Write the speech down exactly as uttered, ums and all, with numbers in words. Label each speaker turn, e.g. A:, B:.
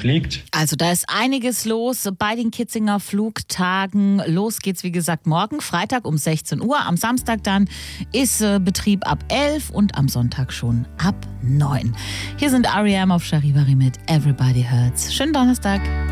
A: fliegt.
B: Also da ist einiges los bei den Kitzinger Flugtagen. Los geht's, wie gesagt, morgen, Freitag um sechzehn Uhr. Am Samstag dann ist äh, Betrieb ab elf und am Sonntag schon ab neun. Hier sind R E M auf Charivari mit Everybody Hurts. Schönen Donnerstag.